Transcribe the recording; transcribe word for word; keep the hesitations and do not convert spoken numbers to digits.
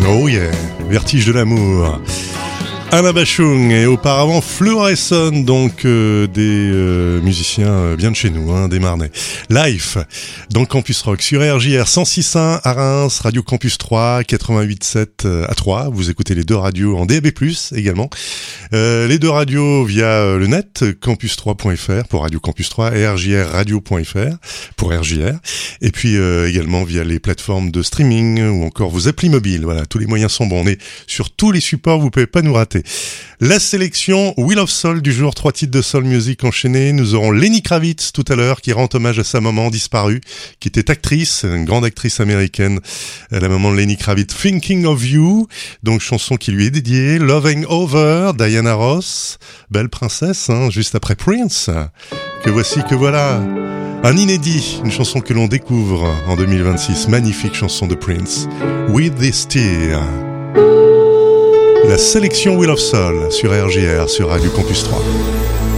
Oh yeah, Vertige de l'amour. Alain Bachung et auparavant Fluorescent, donc euh, des euh, musiciens euh, bien de chez nous, hein, des Marnais. Life, dans le Campus Rock, sur R J R cent six point un à Reims, Radio Campus trois, quatre-vingt-huit virgule sept à Troyes. Vous écoutez les deux radios en D A B plus, également. Euh, les deux radios via euh, le net, campus trois point f r pour Radio Campus trois et r j r radio point f r pour R J R. Et puis euh, également via les plateformes de streaming ou encore vos applis mobiles. Voilà, tous les moyens sont bons. On est sur tous les supports, vous pouvez pas nous rater. La sélection Wheel of Soul du jour, trois titres de soul music enchaînés. Nous aurons Lenny Kravitz tout à l'heure qui rend hommage à sa maman disparue, qui était actrice, une grande actrice américaine, la maman de Lenny Kravitz, Thinking of You, donc chanson qui lui est dédiée. Loving Over, Diana Ross, belle princesse, hein, juste après Prince. Que voici, que voilà, un inédit, une chanson que l'on découvre en deux mille vingt-six, magnifique chanson de Prince, With This Tear. La sélection Wheel of Soul sur R J R, sur Radio Campus trois.